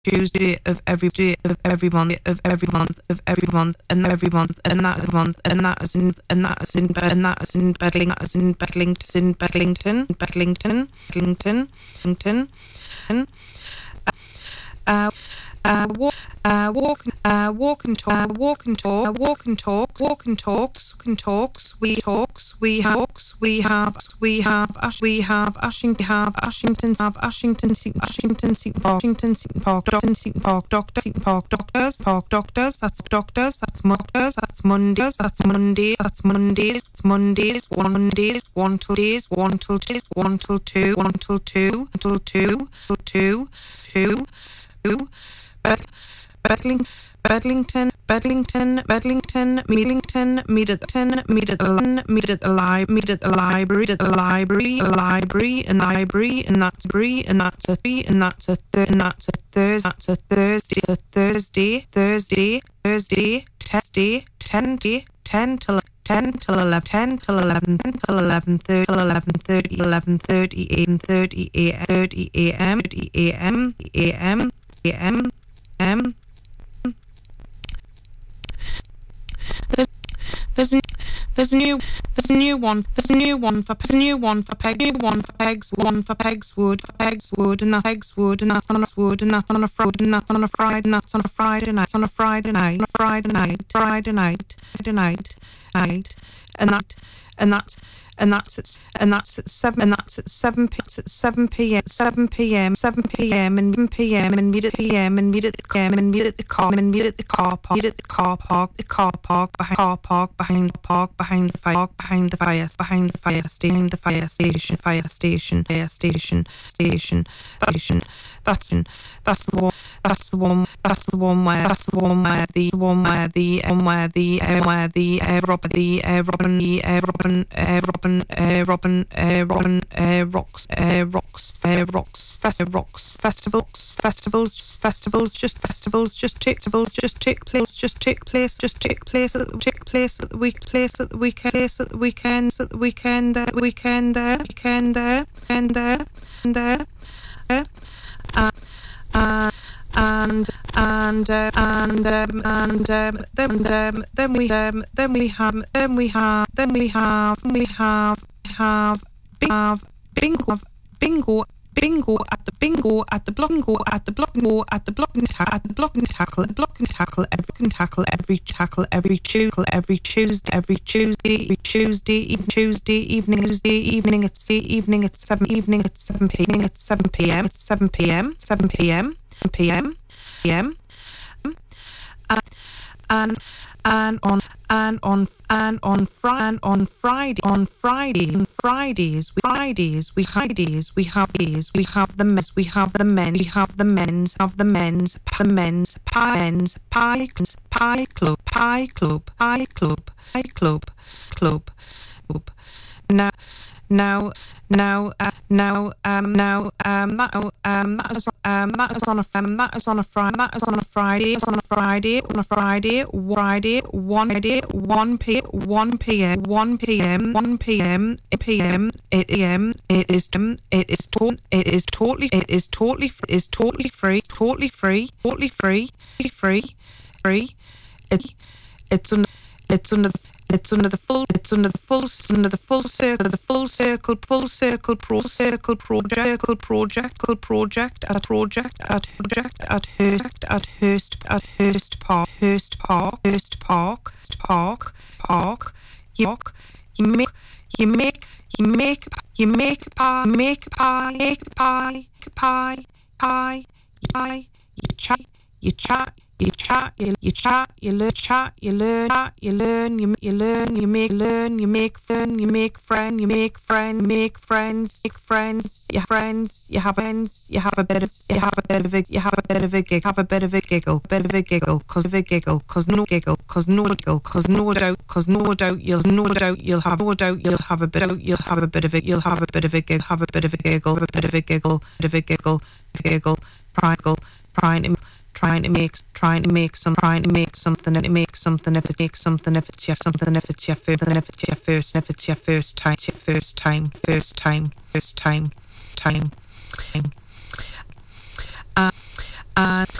Tuesday of every day of every month of every month of every month and every month and that is month and that is in and that is in and that is in Bedlington walk and talks. We have Ashington Seton Park doctors. That's Mondays. 1 till 2. Bedlington, meet at the library, and that's a Thursday, 10 till 11:30 a.m. There's a new one for Pegswood, and that's on a Friday night, and that's at 7 p.m. and meet at the car park behind the fire station. That's the one where festivals just take place at the weekend then we have bingo at the block and tackle every Tuesday evening at 7 p.m. And on Fridays we have the men's pie club. Now that is on a Friday, 1 p.m. It is totally free. It's under the full circle project at Hurst Park. You make pie. You chat, you learn, you make friends, you have a bit of a giggle, cause no doubt you'll have a bit of a giggle, trying to make something if it's your first time. and